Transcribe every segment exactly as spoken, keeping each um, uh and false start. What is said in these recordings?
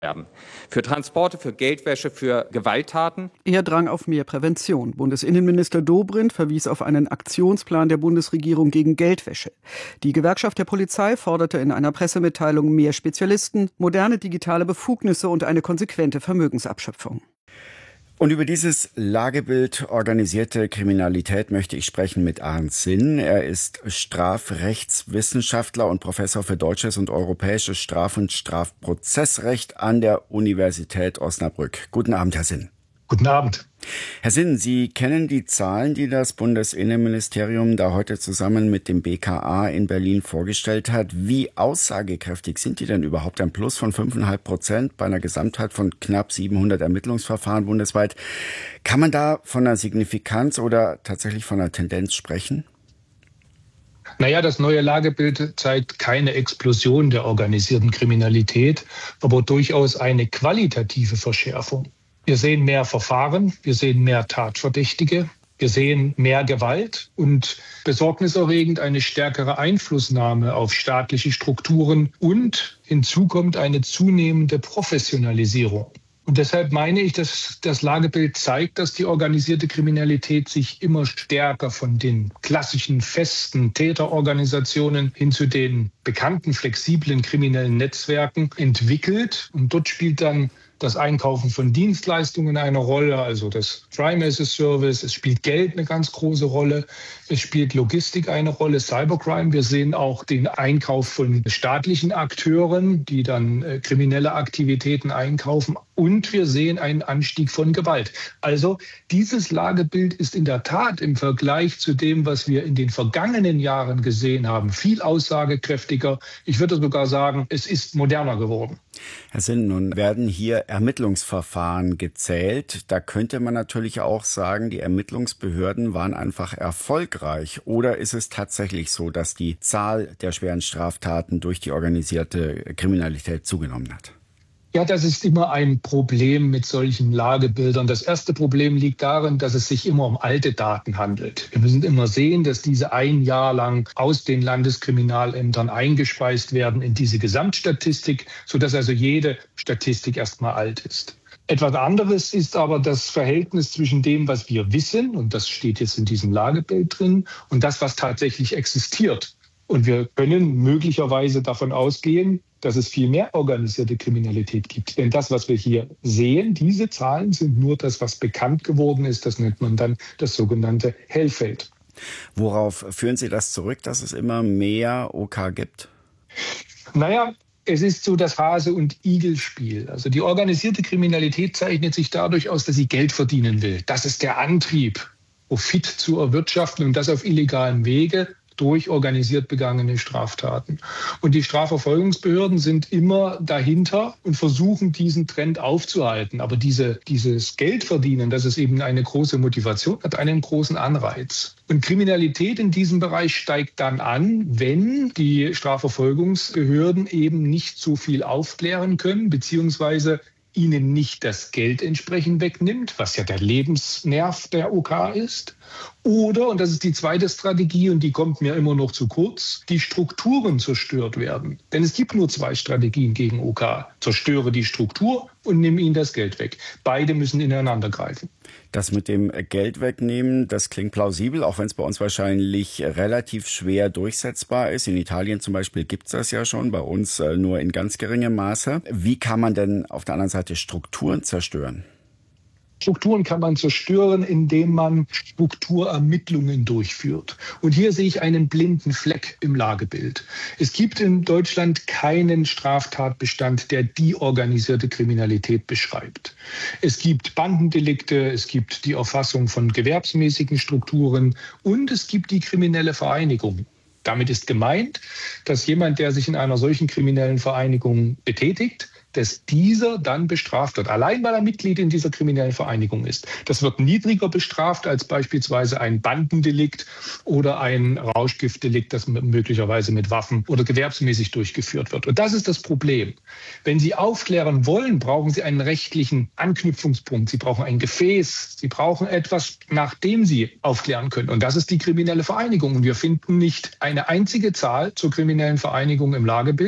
Für Transporte, für Geldwäsche, für Gewalttaten. Er drang auf mehr Prävention. Bundesinnenminister Dobrindt verwies auf einen Aktionsplan der Bundesregierung gegen Geldwäsche. Die Gewerkschaft der Polizei forderte in einer Pressemitteilung mehr Spezialisten, moderne digitale Befugnisse und eine konsequente Vermögensabschöpfung. Und über dieses Lagebild organisierte Kriminalität möchte ich sprechen mit Arndt Sinn. Er ist Strafrechtswissenschaftler und Professor für deutsches und europäisches Straf- und Strafprozessrecht an der Universität Osnabrück. Guten Abend, Herr Sinn. Guten Abend. Herr Sinn, Sie kennen die Zahlen, die das Bundesinnenministerium da heute zusammen mit dem B K A in Berlin vorgestellt hat. Wie aussagekräftig sind die denn überhaupt? Ein Plus von fünf Komma fünf Prozent bei einer Gesamtheit von knapp siebenhundert Ermittlungsverfahren bundesweit. Kann man da von einer Signifikanz oder tatsächlich von einer Tendenz sprechen? Naja, das neue Lagebild zeigt keine Explosion der organisierten Kriminalität, aber durchaus eine qualitative Verschärfung. Wir sehen mehr Verfahren, wir sehen mehr Tatverdächtige, wir sehen mehr Gewalt und besorgniserregend eine stärkere Einflussnahme auf staatliche Strukturen und hinzu kommt eine zunehmende Professionalisierung. Und deshalb meine ich, dass das Lagebild zeigt, dass die organisierte Kriminalität sich immer stärker von den klassischen festen Täterorganisationen hin zu den bekannten flexiblen kriminellen Netzwerken entwickelt. Und dort spielt dann das Einkaufen von Dienstleistungen eine Rolle, also das Crime as a Service. Es spielt Geld eine ganz große Rolle. Es spielt Logistik eine Rolle, Cybercrime. Wir sehen auch den Einkauf von staatlichen Akteuren, die dann äh, kriminelle Aktivitäten einkaufen. Und wir sehen einen Anstieg von Gewalt. Also dieses Lagebild ist in der Tat im Vergleich zu dem, was wir in den vergangenen Jahren gesehen haben, viel aussagekräftiger. Ich würde sogar sagen, es ist moderner geworden. Herr Sinn, nun werden hier Ermittlungsverfahren gezählt. Da könnte man natürlich auch sagen, die Ermittlungsbehörden waren einfach erfolgreich. Oder ist es tatsächlich so, dass die Zahl der schweren Straftaten durch die organisierte Kriminalität zugenommen hat? Ja, das ist immer ein Problem mit solchen Lagebildern. Das erste Problem liegt darin, dass es sich immer um alte Daten handelt. Wir müssen immer sehen, dass diese ein Jahr lang aus den Landeskriminalämtern eingespeist werden in diese Gesamtstatistik, sodass also jede Statistik erstmal alt ist. Etwas anderes ist aber das Verhältnis zwischen dem, was wir wissen, und das steht jetzt in diesem Lagebild drin, und das, was tatsächlich existiert. Und wir können möglicherweise davon ausgehen, dass es viel mehr organisierte Kriminalität gibt. Denn das, was wir hier sehen, diese Zahlen sind nur das, was bekannt geworden ist. Das nennt man dann das sogenannte Hellfeld. Worauf führen Sie das zurück, dass es immer mehr O K gibt? Naja, es ist so das Hase- und Igel-Spiel. Also die organisierte Kriminalität zeichnet sich dadurch aus, dass sie Geld verdienen will. Das ist der Antrieb, Profit zu erwirtschaften und das auf illegalem Wege durch organisiert begangene Straftaten. Und die Strafverfolgungsbehörden sind immer dahinter und versuchen, diesen Trend aufzuhalten. Aber diese, dieses Geldverdienen, das ist eben eine große Motivation, hat einen großen Anreiz. Und Kriminalität in diesem Bereich steigt dann an, wenn die Strafverfolgungsbehörden eben nicht so viel aufklären können, beziehungsweise ihnen nicht das Geld entsprechend wegnimmt, was ja der Lebensnerv der O K ist. Oder, und das ist die zweite Strategie, und die kommt mir immer noch zu kurz, die Strukturen zerstört werden. Denn es gibt nur zwei Strategien gegen O K. Zerstöre die Struktur und nimm ihnen das Geld weg. Beide müssen ineinander greifen. Das mit dem Geld wegnehmen, das klingt plausibel, auch wenn es bei uns wahrscheinlich relativ schwer durchsetzbar ist. In Italien zum Beispiel gibt es das ja schon, bei uns nur in ganz geringem Maße. Wie kann man denn auf der anderen Seite Strukturen zerstören? Strukturen kann man zerstören, indem man Strukturermittlungen durchführt. Und hier sehe ich einen blinden Fleck im Lagebild. Es gibt in Deutschland keinen Straftatbestand, der die organisierte Kriminalität beschreibt. Es gibt Bandendelikte, es gibt die Erfassung von gewerbsmäßigen Strukturen und es gibt die kriminelle Vereinigung. Damit ist gemeint, dass jemand, der sich in einer solchen kriminellen Vereinigung betätigt, dass dieser dann bestraft wird, allein weil er Mitglied in dieser kriminellen Vereinigung ist. Das wird niedriger bestraft als beispielsweise ein Bandendelikt oder ein Rauschgiftdelikt, das möglicherweise mit Waffen oder gewerbsmäßig durchgeführt wird. Und das ist das Problem. Wenn Sie aufklären wollen, brauchen Sie einen rechtlichen Anknüpfungspunkt. Sie brauchen ein Gefäß. Sie brauchen etwas, nach dem Sie aufklären können. Und das ist die kriminelle Vereinigung. Und wir finden nicht eine einzige Zahl zur kriminellen Vereinigung im Lagebild.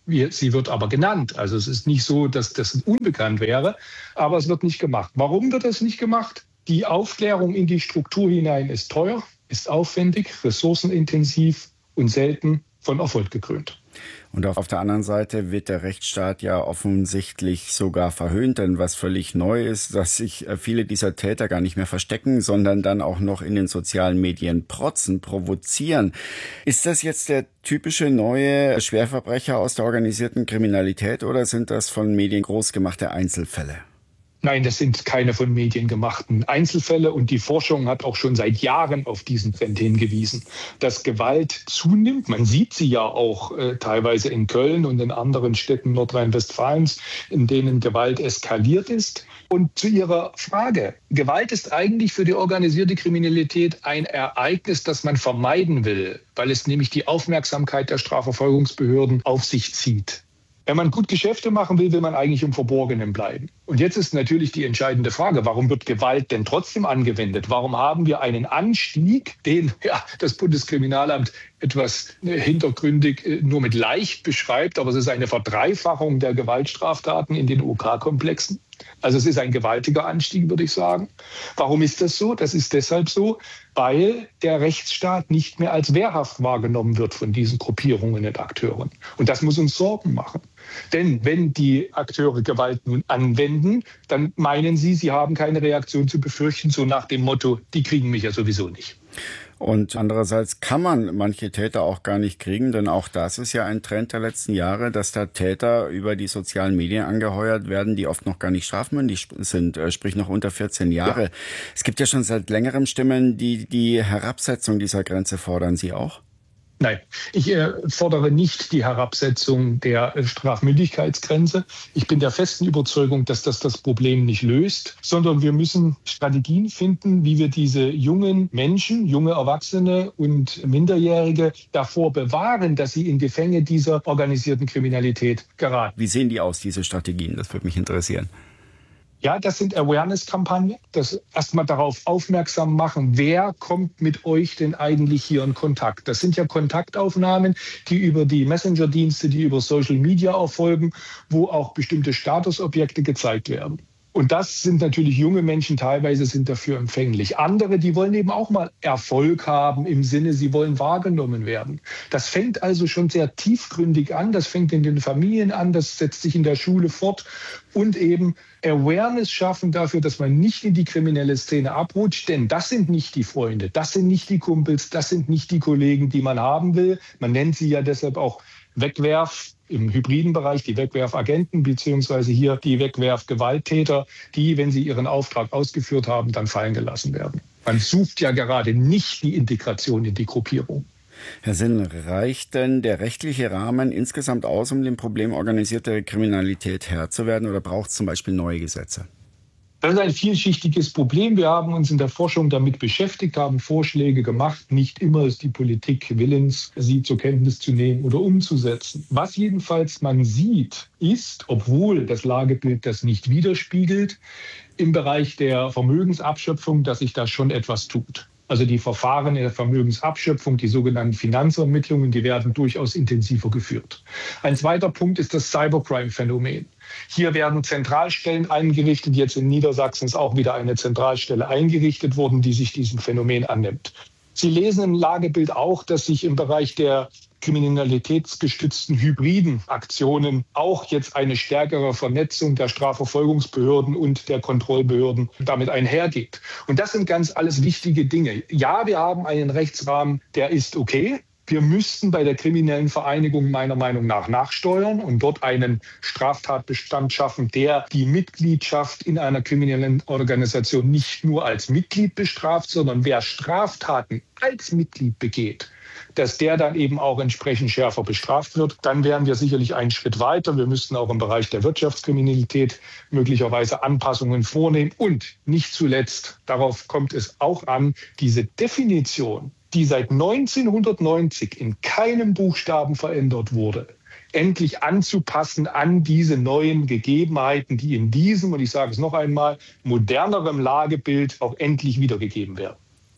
Sie wird aber genannt. Also es ist nicht so, dass das unbekannt wäre, aber es wird nicht gemacht. Warum wird das nicht gemacht? Die Aufklärung in die Struktur hinein ist teuer, ist aufwendig, ressourcenintensiv und selten von Erfolg gekrönt. Und auf der anderen Seite wird der Rechtsstaat ja offensichtlich sogar verhöhnt, denn was völlig neu ist, dass sich viele dieser Täter gar nicht mehr verstecken, sondern dann auch noch in den sozialen Medien protzen, provozieren. Ist das jetzt der typische neue Schwerverbrecher aus der organisierten Kriminalität oder sind das von Medien großgemachte Einzelfälle? Nein, das sind keine von Medien gemachten Einzelfälle und die Forschung hat auch schon seit Jahren auf diesen Trend hingewiesen, dass Gewalt zunimmt. Man sieht sie ja auch äh, teilweise in Köln und in anderen Städten Nordrhein-Westfalens, in denen Gewalt eskaliert ist. Und zu Ihrer Frage, Gewalt ist eigentlich für die organisierte Kriminalität ein Ereignis, das man vermeiden will, weil es nämlich die Aufmerksamkeit der Strafverfolgungsbehörden auf sich zieht. Wenn man gut Geschäfte machen will, will man eigentlich im Verborgenen bleiben. Und jetzt ist natürlich die entscheidende Frage, warum wird Gewalt denn trotzdem angewendet? Warum haben wir einen Anstieg, den ja, das Bundeskriminalamt etwas hintergründig nur mit leicht beschreibt, aber es ist eine Verdreifachung der Gewaltstraftaten in den O K-Komplexen. Also es ist ein gewaltiger Anstieg, würde ich sagen. Warum ist das so? Das ist deshalb so, weil der Rechtsstaat nicht mehr als wehrhaft wahrgenommen wird von diesen Gruppierungen und Akteuren. Und das muss uns Sorgen machen. Denn wenn die Akteure Gewalt nun anwenden, dann meinen sie, sie haben keine Reaktion zu befürchten, so nach dem Motto, die kriegen mich ja sowieso nicht. Und andererseits kann man manche Täter auch gar nicht kriegen, denn auch das ist ja ein Trend der letzten Jahre, dass da Täter über die sozialen Medien angeheuert werden, die oft noch gar nicht strafmündig sind, sprich noch unter vierzehn Jahre. Ja. Es gibt ja schon seit längerem Stimmen, die die Herabsetzung dieser Grenze fordern. Sie auch? Nein, ich äh, fordere nicht die Herabsetzung der äh, Strafmündigkeitsgrenze. Ich bin der festen Überzeugung, dass das das Problem nicht löst, sondern wir müssen Strategien finden, wie wir diese jungen Menschen, junge Erwachsene und Minderjährige davor bewahren, dass sie in die Fänge dieser organisierten Kriminalität geraten. Wie sehen die aus, diese Strategien? Das würde mich interessieren. Ja, das sind Awareness-Kampagnen, das erstmal darauf aufmerksam machen, wer kommt mit euch denn eigentlich hier in Kontakt. Das sind ja Kontaktaufnahmen, die über die Messenger-Dienste, die über Social Media erfolgen, wo auch bestimmte Statusobjekte gezeigt werden. Und das sind natürlich junge Menschen, teilweise sind dafür empfänglich. Andere, die wollen eben auch mal Erfolg haben im Sinne, sie wollen wahrgenommen werden. Das fängt also schon sehr tiefgründig an, das fängt in den Familien an, das setzt sich in der Schule fort und eben Awareness schaffen dafür, dass man nicht in die kriminelle Szene abrutscht, denn das sind nicht die Freunde, das sind nicht die Kumpels, das sind nicht die Kollegen, die man haben will. Man nennt sie ja deshalb auch Wegwerf. Im hybriden Bereich die Wegwerfagenten beziehungsweise hier die Wegwerfgewalttäter, die, wenn sie ihren Auftrag ausgeführt haben, dann fallen gelassen werden. Man sucht ja gerade nicht die Integration in die Gruppierung. Herr Sinn, reicht denn der rechtliche Rahmen insgesamt aus, um dem Problem organisierte Kriminalität Herr zu werden, oder braucht es zum Beispiel neue Gesetze? Das ist ein vielschichtiges Problem. Wir haben uns in der Forschung damit beschäftigt, haben Vorschläge gemacht. Nicht immer ist die Politik willens, sie zur Kenntnis zu nehmen oder umzusetzen. Was jedenfalls man sieht, ist, obwohl das Lagebild das nicht widerspiegelt, im Bereich der Vermögensabschöpfung, dass sich da schon etwas tut. Also die Verfahren in der Vermögensabschöpfung, die sogenannten Finanzermittlungen, die werden durchaus intensiver geführt. Ein zweiter Punkt ist das Cybercrime-Phänomen. Hier werden Zentralstellen eingerichtet. Jetzt in Niedersachsen ist auch wieder eine Zentralstelle eingerichtet worden, die sich diesem Phänomen annimmt. Sie lesen im Lagebild auch, dass sich im Bereich der kriminalitätsgestützten hybriden Aktionen auch jetzt eine stärkere Vernetzung der Strafverfolgungsbehörden und der Kontrollbehörden damit einhergeht. Und das sind ganz alles wichtige Dinge. Ja, wir haben einen Rechtsrahmen, der ist okay. Wir müssten bei der kriminellen Vereinigung meiner Meinung nach nachsteuern und dort einen Straftatbestand schaffen, der die Mitgliedschaft in einer kriminellen Organisation nicht nur als Mitglied bestraft, sondern wer Straftaten als Mitglied begeht, dass der dann eben auch entsprechend schärfer bestraft wird. Dann wären wir sicherlich einen Schritt weiter. Wir müssten auch im Bereich der Wirtschaftskriminalität möglicherweise Anpassungen vornehmen. Und nicht zuletzt, darauf kommt es auch an, diese Definition, die seit neunzehnhundertneunzig in keinem Buchstaben verändert wurde, endlich anzupassen an diese neuen Gegebenheiten, die in diesem, und ich sage es noch einmal, modernerem Lagebild auch endlich wiedergegeben werden.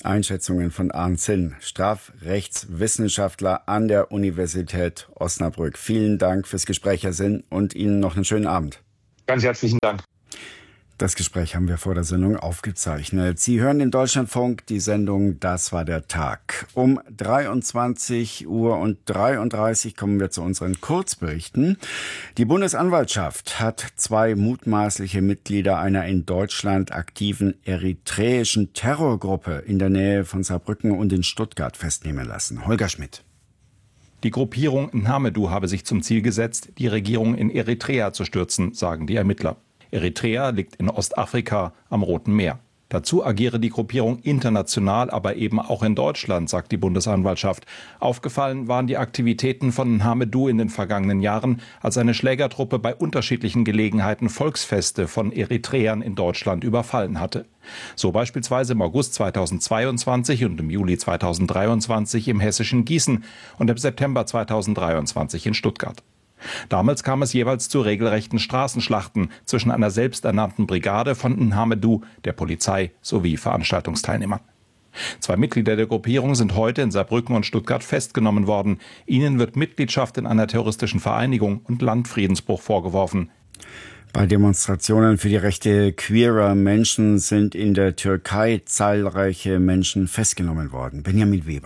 Einschätzungen von Arndt Zinn, Strafrechtswissenschaftler an der Universität Osnabrück. Vielen Dank fürs Gespräch, Herr Zinn, und Ihnen noch einen schönen Abend. Ganz herzlichen Dank. Das Gespräch haben wir vor der Sendung aufgezeichnet. Sie hören im Deutschlandfunk die Sendung Das war der Tag. Um dreiundzwanzig Uhr und dreiunddreißig kommen wir zu unseren Kurzberichten. Die Bundesanwaltschaft hat zwei mutmaßliche Mitglieder einer in Deutschland aktiven eritreischen Terrorgruppe in der Nähe von Saarbrücken und in Stuttgart festnehmen lassen. Holger Schmidt. Die Gruppierung Nhamedu habe sich zum Ziel gesetzt, die Regierung in Eritrea zu stürzen, sagen die Ermittler. Eritrea liegt in Ostafrika am Roten Meer. Dazu agiere die Gruppierung international, aber eben auch in Deutschland, sagt die Bundesanwaltschaft. Aufgefallen waren die Aktivitäten von Nhamedu in den vergangenen Jahren, als eine Schlägertruppe bei unterschiedlichen Gelegenheiten Volksfeste von Eritreern in Deutschland überfallen hatte. So beispielsweise im August zweitausendzweiundzwanzig und im Juli zweitausenddreiundzwanzig im hessischen Gießen und im September zweitausenddreiundzwanzig in Stuttgart. Damals kam es jeweils zu regelrechten Straßenschlachten zwischen einer selbsternannten Brigade von Nhamedu, der Polizei sowie Veranstaltungsteilnehmern. Zwei Mitglieder der Gruppierung sind heute in Saarbrücken und Stuttgart festgenommen worden. Ihnen wird Mitgliedschaft in einer terroristischen Vereinigung und Landfriedensbruch vorgeworfen. Bei Demonstrationen für die Rechte queerer Menschen sind in der Türkei zahlreiche Menschen festgenommen worden. Benjamin Weber.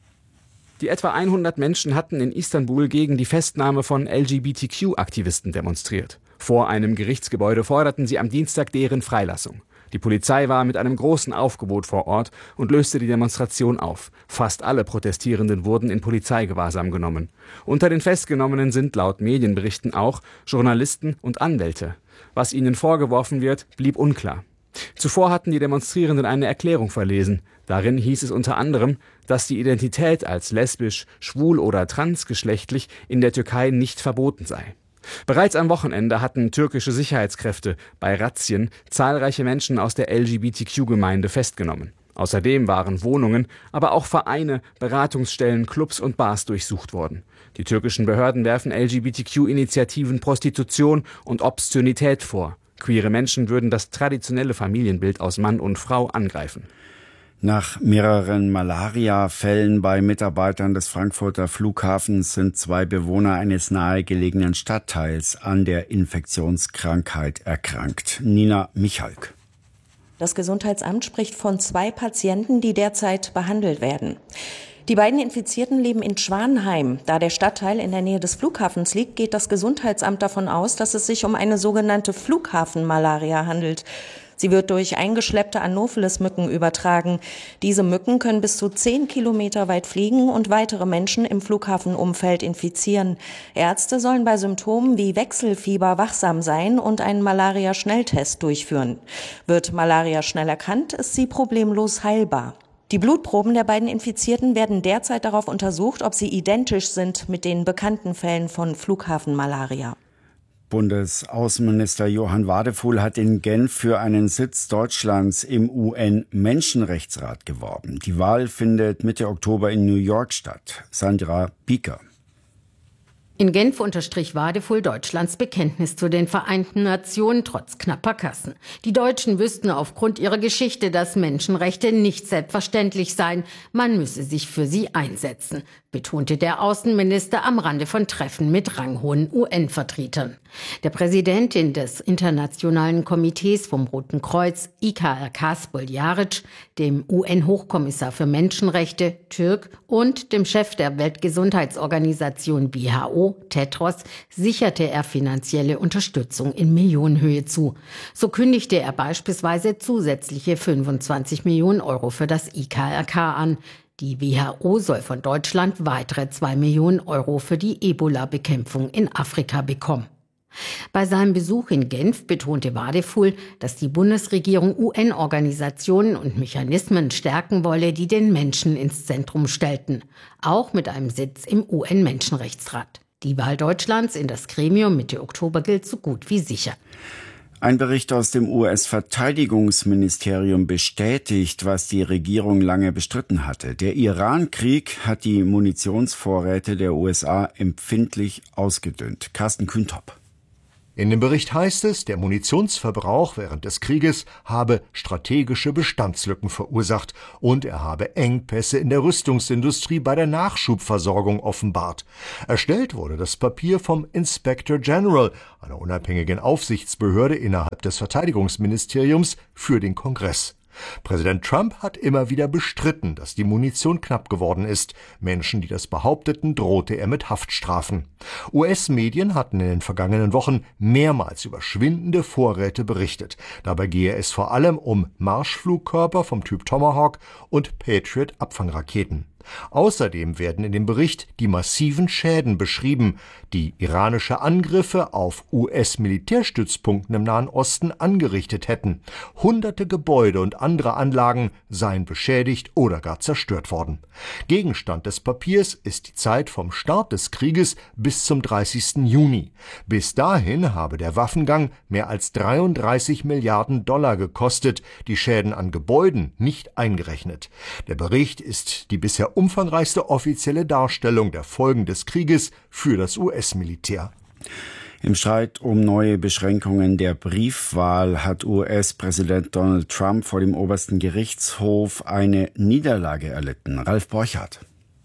Die etwa hundert Menschen hatten in Istanbul gegen die Festnahme von L G B T Q-Aktivisten demonstriert. Vor einem Gerichtsgebäude forderten sie am Dienstag deren Freilassung. Die Polizei war mit einem großen Aufgebot vor Ort und löste die Demonstration auf. Fast alle Protestierenden wurden in Polizeigewahrsam genommen. Unter den Festgenommenen sind laut Medienberichten auch Journalisten und Anwälte. Was ihnen vorgeworfen wird, blieb unklar. Zuvor hatten die Demonstrierenden eine Erklärung verlesen. Darin hieß es unter anderem, dass die Identität als lesbisch, schwul oder transgeschlechtlich in der Türkei nicht verboten sei. Bereits am Wochenende hatten türkische Sicherheitskräfte bei Razzien zahlreiche Menschen aus der L G B T Q-Gemeinde festgenommen. Außerdem waren Wohnungen, aber auch Vereine, Beratungsstellen, Clubs und Bars durchsucht worden. Die türkischen Behörden werfen L G B T Q-Initiativen Prostitution und Obszönität vor. Queere Menschen würden das traditionelle Familienbild aus Mann und Frau angreifen. Nach mehreren Malaria-Fällen bei Mitarbeitern des Frankfurter Flughafens sind zwei Bewohner eines nahegelegenen Stadtteils an der Infektionskrankheit erkrankt. Nina Michalk. Das Gesundheitsamt spricht von zwei Patienten, die derzeit behandelt werden. Die beiden Infizierten leben in Schwanheim. Da der Stadtteil in der Nähe des Flughafens liegt, geht das Gesundheitsamt davon aus, dass es sich um eine sogenannte Flughafenmalaria handelt. Sie wird durch eingeschleppte Anopheles-Mücken übertragen. Diese Mücken können bis zu zehn Kilometer weit fliegen und weitere Menschen im Flughafenumfeld infizieren. Ärzte sollen bei Symptomen wie Wechselfieber wachsam sein und einen Malaria-Schnelltest durchführen. Wird Malaria schnell erkannt, ist sie problemlos heilbar. Die Blutproben der beiden Infizierten werden derzeit darauf untersucht, ob sie identisch sind mit den bekannten Fällen von Flughafenmalaria. Bundesaußenminister Johann Wadefuhl hat in Genf für einen Sitz Deutschlands im U N-Menschenrechtsrat geworben. Die Wahl findet Mitte Oktober in New York statt. Sandra Bieker. In Genf unterstrich Wadefuhl Deutschlands Bekenntnis zu den Vereinten Nationen trotz knapper Kassen. Die Deutschen wüssten aufgrund ihrer Geschichte, dass Menschenrechte nicht selbstverständlich seien. Man müsse sich für sie einsetzen, betonte der Außenminister am Rande von Treffen mit ranghohen U N-Vertretern. Der Präsidentin des Internationalen Komitees vom Roten Kreuz, I K R K Spoljaric, dem U N-Hochkommissar für Menschenrechte, Türk, und dem Chef der Weltgesundheitsorganisation W H O, Tedros, sicherte er finanzielle Unterstützung in Millionenhöhe zu. So kündigte er beispielsweise zusätzliche fünfundzwanzig Millionen Euro für das I K R K an. Die W H O soll von Deutschland weitere zwei Millionen Euro für die Ebola-Bekämpfung in Afrika bekommen. Bei seinem Besuch in Genf betonte Wadefuhl, dass die Bundesregierung U N-Organisationen und Mechanismen stärken wolle, die den Menschen ins Zentrum stellten, auch mit einem Sitz im U N-Menschenrechtsrat. Die Wahl Deutschlands in das Gremium Mitte Oktober gilt so gut wie sicher. Ein Bericht aus dem U S-Verteidigungsministerium bestätigt, was die Regierung lange bestritten hatte. Der Iran-Krieg hat die Munitionsvorräte der U S A empfindlich ausgedünnt. Carsten Kühntop. In dem Bericht heißt es, der Munitionsverbrauch während des Krieges habe strategische Bestandslücken verursacht und er habe Engpässe in der Rüstungsindustrie bei der Nachschubversorgung offenbart. Erstellt wurde das Papier vom Inspector General, einer unabhängigen Aufsichtsbehörde innerhalb des Verteidigungsministeriums, für den Kongress. Präsident Trump hat immer wieder bestritten, dass die Munition knapp geworden ist. Menschen, die das behaupteten, drohte er mit Haftstrafen. U S-Medien hatten in den vergangenen Wochen mehrmals über schwindende Vorräte berichtet. Dabei gehe es vor allem um Marschflugkörper vom Typ Tomahawk und Patriot-Abfangraketen. Außerdem werden in dem Bericht die massiven Schäden beschrieben, die iranische Angriffe auf U S-Militärstützpunkten im Nahen Osten angerichtet hätten. Hunderte Gebäude und andere Anlagen seien beschädigt oder gar zerstört worden. Gegenstand des Papiers ist die Zeit vom Start des Krieges bis zum dreißigsten Juni. Bis dahin habe der Waffengang mehr als dreiunddreißig Milliarden Dollar gekostet, die Schäden an Gebäuden nicht eingerechnet. Der Bericht ist die bisher umfangreichste offizielle Darstellung der Folgen des Krieges für das U S-Militär. Im Streit um neue Beschränkungen der Briefwahl hat U S-Präsident Donald Trump vor dem obersten Gerichtshof eine Niederlage erlitten. Ralf Borchardt.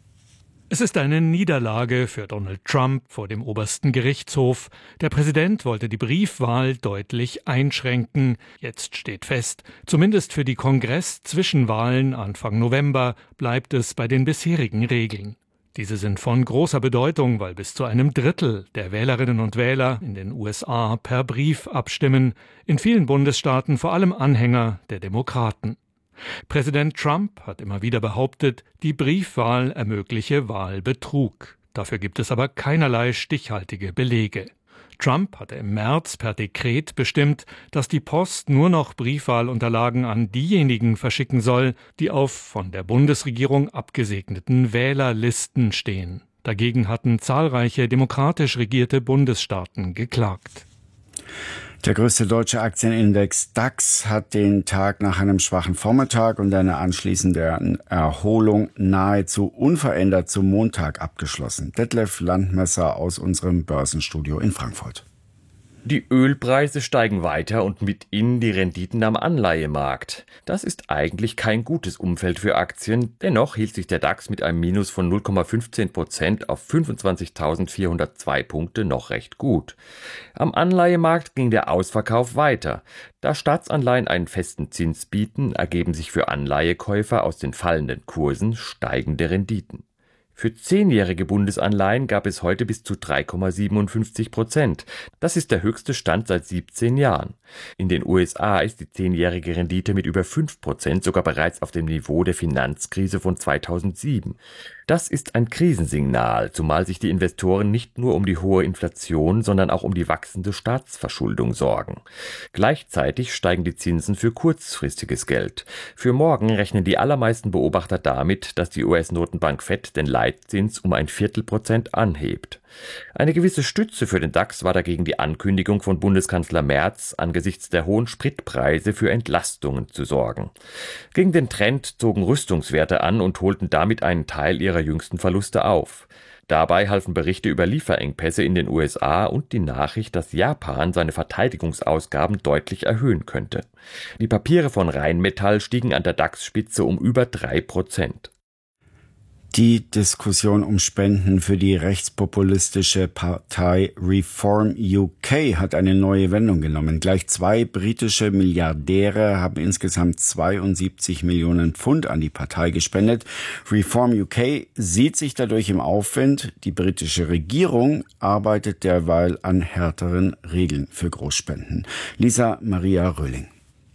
Es ist eine Niederlage für Donald Trump vor dem obersten Gerichtshof. Der Präsident wollte die Briefwahl deutlich einschränken. Jetzt steht fest, zumindest für die Kongress-Zwischenwahlen Anfang November bleibt es bei den bisherigen Regeln. Diese sind von großer Bedeutung, weil bis zu einem Drittel der Wählerinnen und Wähler in den U S A per Brief abstimmen, in vielen Bundesstaaten vor allem Anhänger der Demokraten. Präsident Trump hat immer wieder behauptet, die Briefwahl ermögliche Wahlbetrug. Dafür gibt es aber keinerlei stichhaltige Belege. Trump hatte im März per Dekret bestimmt, dass die Post nur noch Briefwahlunterlagen an diejenigen verschicken soll, die auf von der Bundesregierung abgesegneten Wählerlisten stehen. Dagegen hatten zahlreiche demokratisch regierte Bundesstaaten geklagt. Der größte deutsche Aktienindex DAX hat den Tag nach einem schwachen Vormittag und einer anschließenden Erholung nahezu unverändert zum Montag abgeschlossen. Detlef Landmesser aus unserem Börsenstudio in Frankfurt. Die Ölpreise steigen weiter und mit ihnen die Renditen am Anleihemarkt. Das ist eigentlich kein gutes Umfeld für Aktien. Dennoch hielt sich der DAX mit einem Minus von null Komma fünfzehn Prozent auf fünfundzwanzigtausendvierhundertzwei Punkte noch recht gut. Am Anleihemarkt ging der Ausverkauf weiter. Da Staatsanleihen einen festen Zins bieten, ergeben sich für Anleihekäufer aus den fallenden Kursen steigende Renditen. Für zehnjährige Bundesanleihen gab es heute bis zu drei Komma siebenundfünfzig Prozent. Das ist der höchste Stand seit siebzehn Jahren. In den U S A ist die zehnjährige Rendite mit über fünf Prozent sogar bereits auf dem Niveau der Finanzkrise von zweitausendsieben. Das ist ein Krisensignal, zumal sich die Investoren nicht nur um die hohe Inflation, sondern auch um die wachsende Staatsverschuldung sorgen. Gleichzeitig steigen die Zinsen für kurzfristiges Geld. Für morgen rechnen die allermeisten Beobachter damit, dass die U S-Notenbank Fed den Leitzins um ein Viertelprozent anhebt. Eine gewisse Stütze für den DAX war dagegen die Ankündigung von Bundeskanzler Merz, angesichts der hohen Spritpreise für Entlastungen zu sorgen. Gegen den Trend zogen Rüstungswerte an und holten damit einen Teil ihrer jüngsten Verluste auf. Dabei halfen Berichte über Lieferengpässe in den U S A und die Nachricht, dass Japan seine Verteidigungsausgaben deutlich erhöhen könnte. Die Papiere von Rheinmetall stiegen an der DAX-Spitze um über drei Prozent. Die Diskussion um Spenden für die rechtspopulistische Partei Reform U K hat eine neue Wendung genommen. Gleich zwei britische Milliardäre haben insgesamt zweiundsiebzig Millionen Pfund an die Partei gespendet. Reform U K sieht sich dadurch im Aufwind. Die britische Regierung arbeitet derweil an härteren Regeln für Großspenden. Lisa Maria Röhling.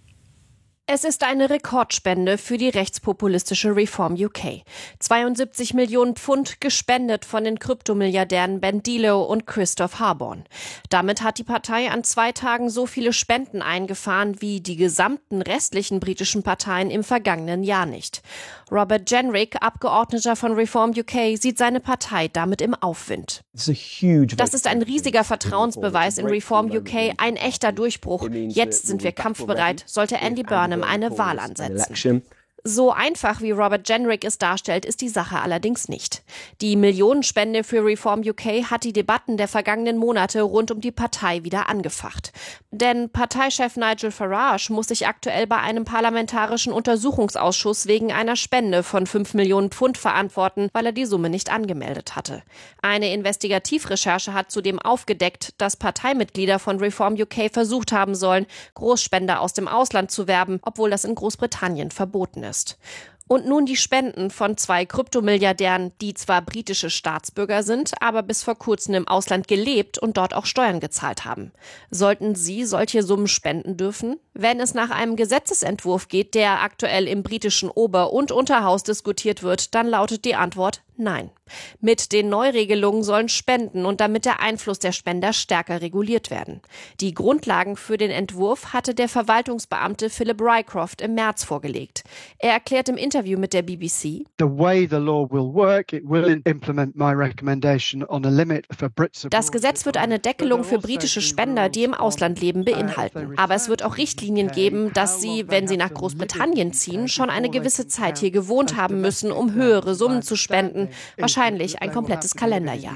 Es ist eine Rekordspende für die rechtspopulistische Reform U K. zweiundsiebzig Millionen Pfund gespendet von den Kryptomilliardären Ben Delow und Christoph Harborn. Damit hat die Partei an zwei Tagen so viele Spenden eingefahren wie die gesamten restlichen britischen Parteien im vergangenen Jahr nicht. Robert Jenrick, Abgeordneter von Reform U K, sieht seine Partei damit im Aufwind. Das ist ein riesiger Vertrauensbeweis in Reform U K, ein echter Durchbruch. Jetzt sind wir kampfbereit, sollte Andy Burnham eine Wahl ansetzen. So einfach, wie Robert Jenrick es darstellt, ist die Sache allerdings nicht. Die Millionenspende für Reform U K hat die Debatten der vergangenen Monate rund um die Partei wieder angefacht. Denn Parteichef Nigel Farage muss sich aktuell bei einem parlamentarischen Untersuchungsausschuss wegen einer Spende von fünf Millionen Pfund verantworten, weil er die Summe nicht angemeldet hatte. Eine Investigativrecherche hat zudem aufgedeckt, dass Parteimitglieder von Reform U K versucht haben sollen, Großspender aus dem Ausland zu werben, obwohl das in Großbritannien verboten ist. Und nun die Spenden von zwei Kryptomilliardären, die zwar britische Staatsbürger sind, aber bis vor kurzem im Ausland gelebt und dort auch Steuern gezahlt haben. Sollten sie solche Summen spenden dürfen? Wenn es nach einem Gesetzesentwurf geht, der aktuell im britischen Ober- und Unterhaus diskutiert wird, dann lautet die Antwort nein. Mit den Neuregelungen sollen Spenden und damit der Einfluss der Spender stärker reguliert werden. Die Grundlagen für den Entwurf hatte der Verwaltungsbeamte Philip Rycroft im März vorgelegt. Er erklärt im Interview mit der B B C: Das Gesetz wird eine Deckelung für britische Spender, die im Ausland leben, beinhalten. Aber es wird auch Richtlinien geben, dass sie, wenn sie nach Großbritannien ziehen, schon eine gewisse Zeit hier gewohnt haben müssen, um höhere Summen zu spenden. Wahrscheinlich ein komplettes Kalenderjahr.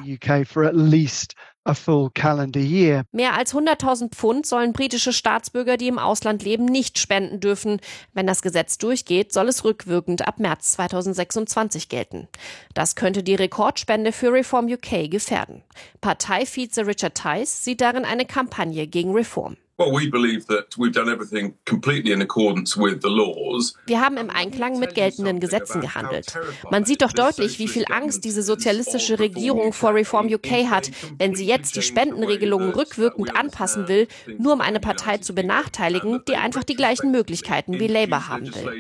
Mehr als hunderttausend Pfund sollen britische Staatsbürger, die im Ausland leben, nicht spenden dürfen. Wenn das Gesetz durchgeht, soll es rückwirkend ab März zweitausendsechsundzwanzig gelten. Das könnte die Rekordspende für Reform U K gefährden. Parteivize Richard Tice sieht darin eine Kampagne gegen Reform. Wir haben im Einklang mit geltenden Gesetzen gehandelt. Man sieht doch deutlich, wie viel Angst diese sozialistische Regierung vor Reform U K hat, wenn sie jetzt die Spendenregelungen rückwirkend anpassen will, nur um eine Partei zu benachteiligen, die einfach die gleichen Möglichkeiten wie Labour haben will.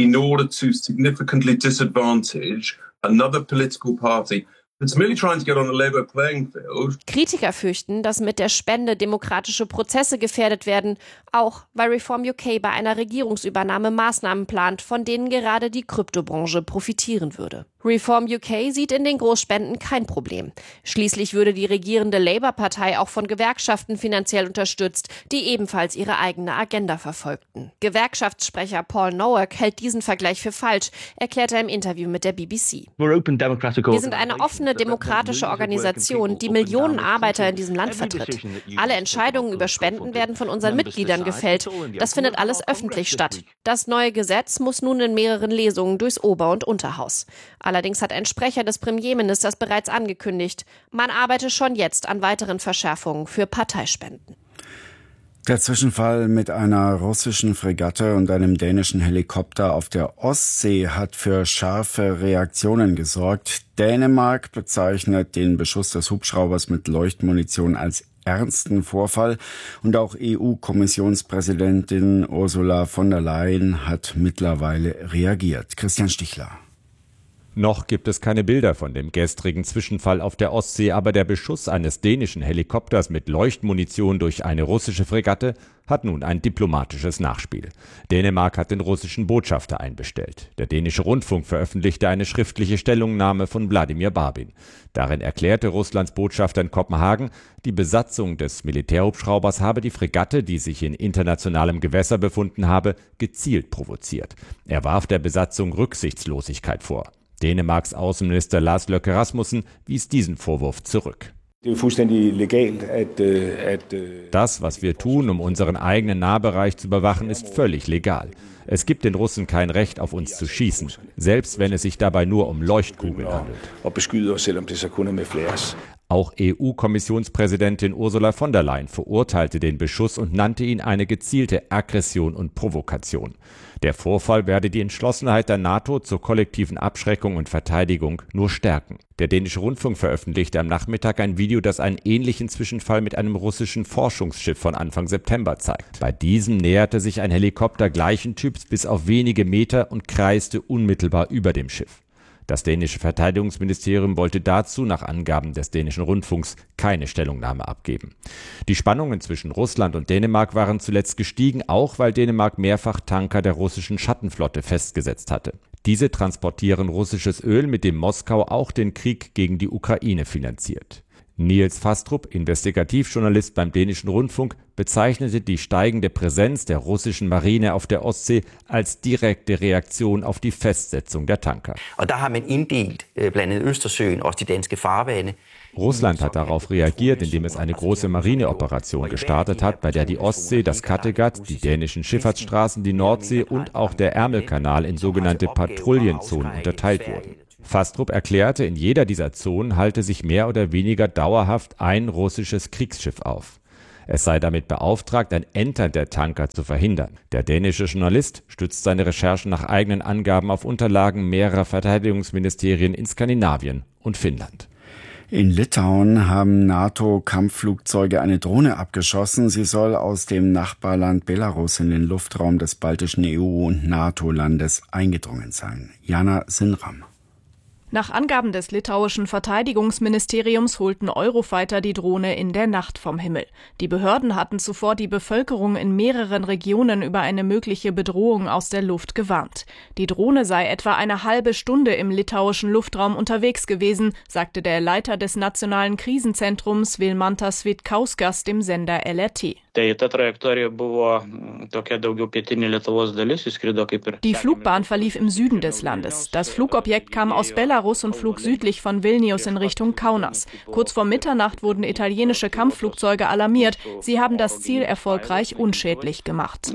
Kritiker fürchten, dass mit der Spende demokratische Prozesse gefährdet werden, auch weil Reform U K bei einer Regierungsübernahme Maßnahmen plant, von denen gerade die Kryptobranche profitieren würde. Reform U K sieht in den Großspenden kein Problem. Schließlich würde die regierende Labour-Partei auch von Gewerkschaften finanziell unterstützt, die ebenfalls ihre eigene Agenda verfolgten. Gewerkschaftssprecher Paul Nowak hält diesen Vergleich für falsch, erklärt er im Interview mit der B B C. Wir sind eine offene demokratische Organisation, die Millionen Arbeiter in diesem Land vertritt. Alle Entscheidungen über Spenden werden von unseren Mitgliedern gefällt. Das findet alles öffentlich statt. Das neue Gesetz muss nun in mehreren Lesungen durchs Ober- und Unterhaus. Allerdings hat ein Sprecher des Premierministers bereits angekündigt, man arbeite schon jetzt an weiteren Verschärfungen für Parteispenden. Der Zwischenfall mit einer russischen Fregatte und einem dänischen Helikopter auf der Ostsee hat für scharfe Reaktionen gesorgt. Dänemark bezeichnet den Beschuss des Hubschraubers mit Leuchtmunition als ernsten Vorfall und auch E U-Kommissionspräsidentin Ursula von der Leyen hat mittlerweile reagiert. Christian Stichler. Noch gibt es keine Bilder von dem gestrigen Zwischenfall auf der Ostsee, aber der Beschuss eines dänischen Helikopters mit Leuchtmunition durch eine russische Fregatte hat nun ein diplomatisches Nachspiel. Dänemark hat den russischen Botschafter einbestellt. Der dänische Rundfunk veröffentlichte eine schriftliche Stellungnahme von Wladimir Barbin. Darin erklärte Russlands Botschafter in Kopenhagen, die Besatzung des Militärhubschraubers habe die Fregatte, die sich in internationalem Gewässer befunden habe, gezielt provoziert. Er warf der Besatzung Rücksichtslosigkeit vor. Dänemarks Außenminister Lars Løkke Rasmussen wies diesen Vorwurf zurück. Das, was wir tun, um unseren eigenen Nahbereich zu überwachen, ist völlig legal. Es gibt den Russen kein Recht, auf uns zu schießen, selbst wenn es sich dabei nur um Leuchtkugeln handelt. Auch E U-Kommissionspräsidentin Ursula von der Leyen verurteilte den Beschuss und nannte ihn eine gezielte Aggression und Provokation. Der Vorfall werde die Entschlossenheit der NATO zur kollektiven Abschreckung und Verteidigung nur stärken. Der dänische Rundfunk veröffentlichte am Nachmittag ein Video, das einen ähnlichen Zwischenfall mit einem russischen Forschungsschiff von Anfang September zeigt. Bei diesem näherte sich ein Helikopter gleichen Typs bis auf wenige Meter und kreiste unmittelbar über dem Schiff. Das dänische Verteidigungsministerium wollte dazu, nach Angaben des dänischen Rundfunks, keine Stellungnahme abgeben. Die Spannungen zwischen Russland und Dänemark waren zuletzt gestiegen, auch weil Dänemark mehrfach Tanker der russischen Schattenflotte festgesetzt hatte. Diese transportieren russisches Öl, mit dem Moskau auch den Krieg gegen die Ukraine finanziert. Niels Fastrup, Investigativjournalist beim dänischen Rundfunk, bezeichnete die steigende Präsenz der russischen Marine auf der Ostsee als direkte Reaktion auf die Festsetzung der Tanker. Russland hat darauf reagiert, indem es eine große Marineoperation gestartet hat, bei der die Ostsee, das Kattegat, die dänischen Schifffahrtsstraßen, die Nordsee und auch der Ärmelkanal in sogenannte Patrouillenzonen unterteilt wurden. Fastrup erklärte, in jeder dieser Zonen halte sich mehr oder weniger dauerhaft ein russisches Kriegsschiff auf. Es sei damit beauftragt, ein Entern der Tanker zu verhindern. Der dänische Journalist stützt seine Recherchen nach eigenen Angaben auf Unterlagen mehrerer Verteidigungsministerien in Skandinavien und Finnland. In Litauen haben NATO-Kampfflugzeuge eine Drohne abgeschossen. Sie soll aus dem Nachbarland Belarus in den Luftraum des baltischen E U- und NATO-Landes eingedrungen sein. Jana Sinram. Nach Angaben des litauischen Verteidigungsministeriums holten Eurofighter die Drohne in der Nacht vom Himmel. Die Behörden hatten zuvor die Bevölkerung in mehreren Regionen über eine mögliche Bedrohung aus der Luft gewarnt. Die Drohne sei etwa eine halbe Stunde im litauischen Luftraum unterwegs gewesen, sagte der Leiter des Nationalen Krisenzentrums Vilmantas Vitkauskas dem Sender L R T. Die Flugbahn verlief im Süden des Landes. Das Flugobjekt kam aus Belarus und flog südlich von Vilnius in Richtung Kaunas. Kurz vor Mitternacht wurden italienische Kampfflugzeuge alarmiert. Sie haben das Ziel erfolgreich unschädlich gemacht.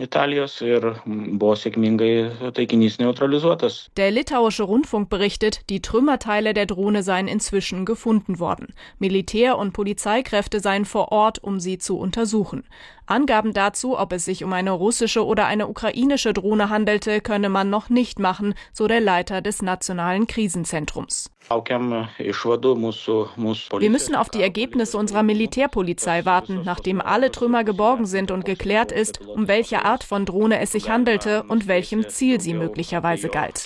Der litauische Rundfunk berichtet, die Trümmerteile der Drohne seien inzwischen gefunden worden. Militär- und Polizeikräfte seien vor Ort, um sie zu untersuchen. Angaben dazu, ob es sich um eine russische oder eine ukrainische Drohne handelte, könne man noch nicht machen, so der Leiter des Nationalen Krisenzentrums. Wir müssen auf die Ergebnisse unserer Militärpolizei warten, nachdem alle Trümmer geborgen sind und geklärt ist, um welche Art von Drohne es sich handelte und welchem Ziel sie möglicherweise galt.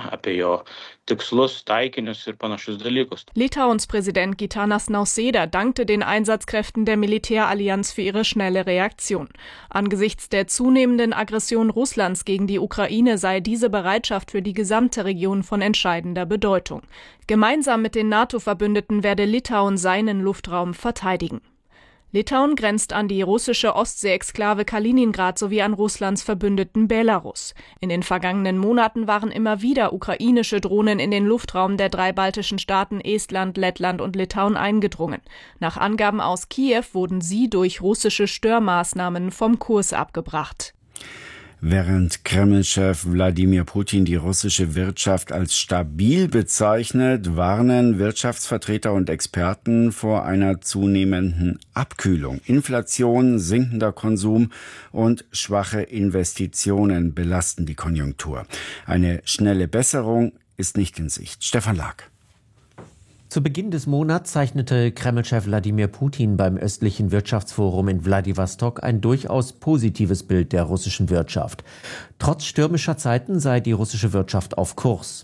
Litauens Präsident Gitanas Nausėda dankte den Einsatzkräften der Militärallianz für ihre schnelle Reaktion. Angesichts der zunehmenden Aggression Russlands gegen die Ukraine sei diese Bereitschaft für die gesamte Region von entscheidender Bedeutung. Gemeinsam mit den NATO-Verbündeten werde Litauen seinen Luftraum verteidigen. Litauen grenzt an die russische Ostsee-Exklave Kaliningrad sowie an Russlands Verbündeten Belarus. In den vergangenen Monaten waren immer wieder ukrainische Drohnen in den Luftraum der drei baltischen Staaten Estland, Lettland und Litauen eingedrungen. Nach Angaben aus Kiew wurden sie durch russische Störmaßnahmen vom Kurs abgebracht. Während Kreml-Chef Wladimir Putin die russische Wirtschaft als stabil bezeichnet, warnen Wirtschaftsvertreter und Experten vor einer zunehmenden Abkühlung. Inflation, sinkender Konsum und schwache Investitionen belasten die Konjunktur. Eine schnelle Besserung ist nicht in Sicht. Stefan Lag. Zu Beginn des Monats zeichnete Kreml-Chef Wladimir Putin beim östlichen Wirtschaftsforum in Wladiwostok ein durchaus positives Bild der russischen Wirtschaft. Trotz stürmischer Zeiten sei die russische Wirtschaft auf Kurs.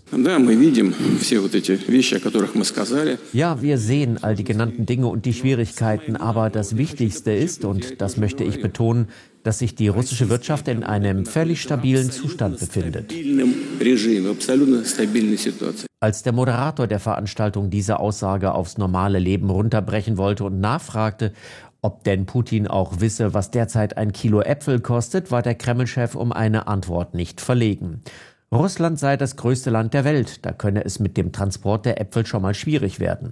Ja, wir sehen all die genannten Dinge und die Schwierigkeiten, aber das Wichtigste ist, und das möchte ich betonen, dass sich die russische Wirtschaft in einem völlig stabilen Zustand befindet. Als der Moderator der Veranstaltung diese Aussage aufs normale Leben runterbrechen wollte und nachfragte, ob denn Putin auch wisse, was derzeit ein Kilo Äpfel kostet, war der Kreml-Chef um eine Antwort nicht verlegen. Russland sei das größte Land der Welt, da könne es mit dem Transport der Äpfel schon mal schwierig werden.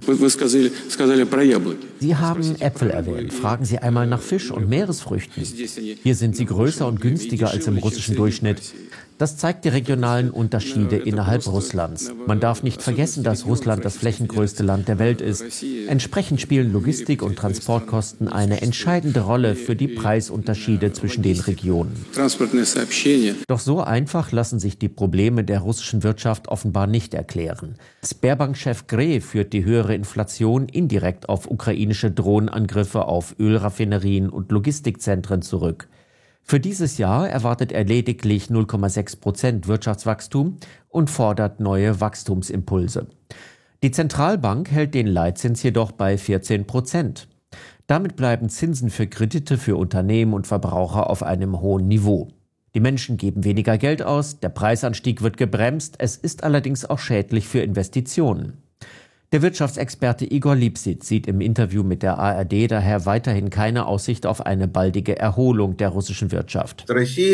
Sie haben Äpfel erwähnt. Fragen Sie einmal nach Fisch und Meeresfrüchten. Hier sind sie größer und günstiger als im russischen Durchschnitt. Das zeigt die regionalen Unterschiede innerhalb Russlands. Man darf nicht vergessen, dass Russland das flächengrößte Land der Welt ist. Entsprechend spielen Logistik- und Transportkosten eine entscheidende Rolle für die Preisunterschiede zwischen den Regionen. Doch so einfach lassen sich die Probleme der russischen Wirtschaft offenbar nicht erklären. Sberbank-Chef Grey führt die höhere Inflation indirekt auf ukrainische Drohnenangriffe auf Ölraffinerien und Logistikzentren zurück. Für dieses Jahr erwartet er lediglich null Komma sechs Prozent Wirtschaftswachstum und fordert neue Wachstumsimpulse. Die Zentralbank hält den Leitzins jedoch bei vierzehn Prozent. Damit bleiben Zinsen für Kredite für Unternehmen und Verbraucher auf einem hohen Niveau. Die Menschen geben weniger Geld aus, der Preisanstieg wird gebremst, es ist allerdings auch schädlich für Investitionen. Der Wirtschaftsexperte Igor Lipšić sieht im Interview mit der A R D daher weiterhin keine Aussicht auf eine baldige Erholung der russischen Wirtschaft.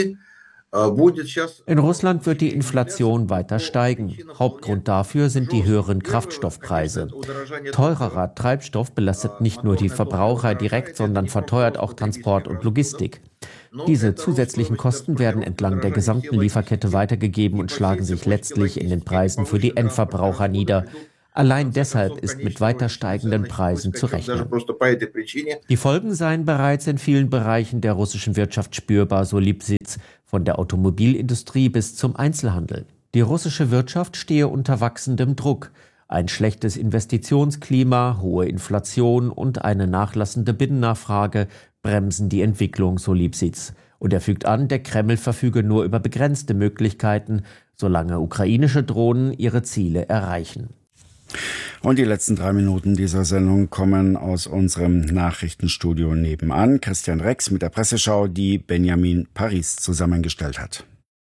In Russland wird die Inflation weiter steigen. Hauptgrund dafür sind die höheren Kraftstoffpreise. Teurerer Treibstoff belastet nicht nur die Verbraucher direkt, sondern verteuert auch Transport und Logistik. Diese zusätzlichen Kosten werden entlang der gesamten Lieferkette weitergegeben und schlagen sich letztlich in den Preisen für die Endverbraucher nieder. Allein deshalb ist mit weiter steigenden Preisen zu rechnen. Die Folgen seien bereits in vielen Bereichen der russischen Wirtschaft spürbar, so Lipšić, von der Automobilindustrie bis zum Einzelhandel. Die russische Wirtschaft stehe unter wachsendem Druck. Ein schlechtes Investitionsklima, hohe Inflation und eine nachlassende Binnennachfrage bremsen die Entwicklung, so Lipšić. Und er fügt an, der Kreml verfüge nur über begrenzte Möglichkeiten, solange ukrainische Drohnen ihre Ziele erreichen. Und die letzten drei Minuten dieser Sendung kommen aus unserem Nachrichtenstudio nebenan. Christian Rex mit der Presseschau, die Benjamin Paris zusammengestellt hat.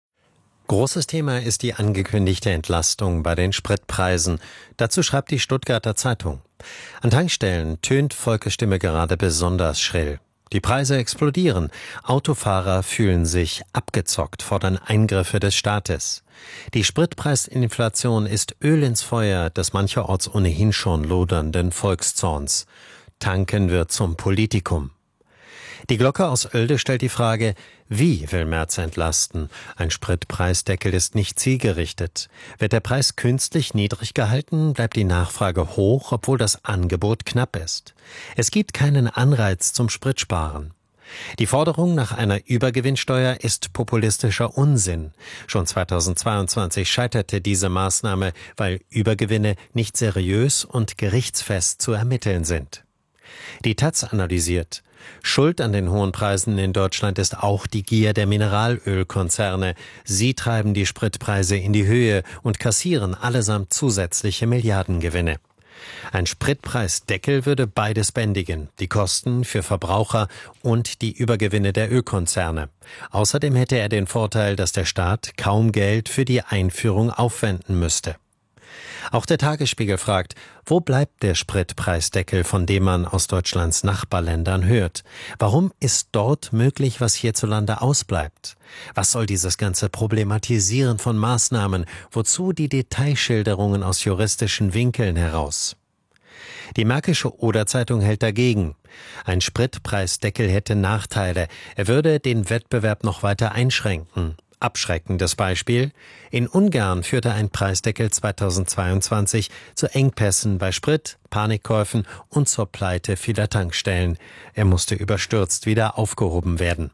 Großes Thema ist die angekündigte Entlastung bei den Spritpreisen. Dazu schreibt die Stuttgarter Zeitung. An Tankstellen tönt Volkes Stimme gerade besonders schrill. Die Preise explodieren. Autofahrer fühlen sich abgezockt, fordern Eingriffe des Staates. Die Spritpreisinflation ist Öl ins Feuer des mancherorts ohnehin schon lodernden Volkszorns. Tanken wird zum Politikum. Die Glocke aus Oelde stellt die Frage, wie will Merz entlasten? Ein Spritpreisdeckel ist nicht zielgerichtet. Wird der Preis künstlich niedrig gehalten, bleibt die Nachfrage hoch, obwohl das Angebot knapp ist. Es gibt keinen Anreiz zum Spritsparen. Die Forderung nach einer Übergewinnsteuer ist populistischer Unsinn. Schon zweitausendzweiundzwanzig scheiterte diese Maßnahme, weil Übergewinne nicht seriös und gerichtsfest zu ermitteln sind. Die Taz analysiert: Schuld an den hohen Preisen in Deutschland ist auch die Gier der Mineralölkonzerne. Sie treiben die Spritpreise in die Höhe und kassieren allesamt zusätzliche Milliardengewinne. Ein Spritpreisdeckel würde beides bändigen, die Kosten für Verbraucher und die Übergewinne der Ölkonzerne. Außerdem hätte er den Vorteil, dass der Staat kaum Geld für die Einführung aufwenden müsste. Auch der Tagesspiegel fragt, wo bleibt der Spritpreisdeckel, von dem man aus Deutschlands Nachbarländern hört? Warum ist dort möglich, was hierzulande ausbleibt? Was soll dieses ganze Problematisieren von Maßnahmen? Wozu die Detailschilderungen aus juristischen Winkeln heraus? Die Märkische Oder-Zeitung hält dagegen. Ein Spritpreisdeckel hätte Nachteile. Er würde den Wettbewerb noch weiter einschränken. Abschreckendes Beispiel: In Ungarn führte ein Preisdeckel zweitausendzweiundzwanzig zu Engpässen bei Sprit, Panikkäufen und zur Pleite vieler Tankstellen. Er musste überstürzt wieder aufgehoben werden.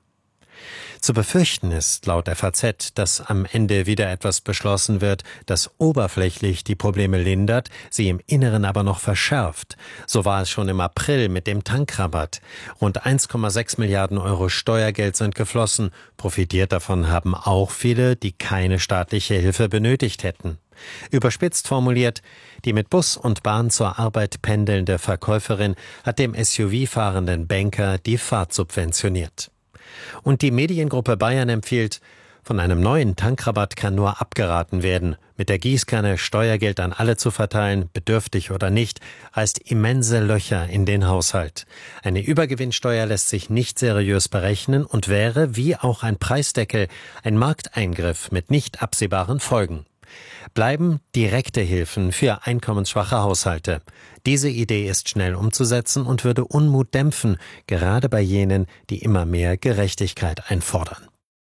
Zu befürchten ist laut F A Z, dass am Ende wieder etwas beschlossen wird, das oberflächlich die Probleme lindert, sie im Inneren aber noch verschärft. So war es schon im April mit dem Tankrabatt. Rund eins Komma sechs Milliarden Euro Steuergeld sind geflossen. Profitiert davon haben auch viele, die keine staatliche Hilfe benötigt hätten. Überspitzt formuliert: Die mit Bus und Bahn zur Arbeit pendelnde Verkäuferin hat dem S U V-fahrenden Banker die Fahrt subventioniert. Und die Mediengruppe Bayern empfiehlt: Von einem neuen Tankrabatt kann nur abgeraten werden. Mit der Gießkanne Steuergeld an alle zu verteilen, bedürftig oder nicht, reißt immense Löcher in den Haushalt. Eine Übergewinnsteuer lässt sich nicht seriös berechnen und wäre, wie auch ein Preisdeckel, ein Markteingriff mit nicht absehbaren Folgen. Bleiben direkte Hilfen für einkommensschwache Haushalte. Diese Idee ist schnell umzusetzen und würde Unmut dämpfen, gerade bei jenen, die immer mehr Gerechtigkeit einfordern.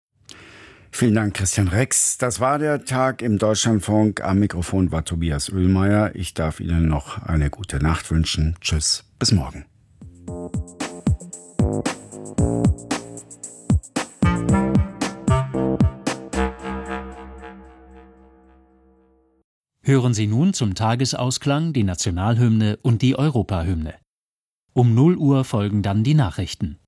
Vielen Dank, Christian Rex. Das war der Tag im Deutschlandfunk. Am Mikrofon war Tobias Oehlmeier. Ich darf Ihnen noch eine gute Nacht wünschen. Tschüss, bis morgen. Hören Sie nun zum Tagesausklang die Nationalhymne und die Europahymne. Um null Uhr folgen dann die Nachrichten.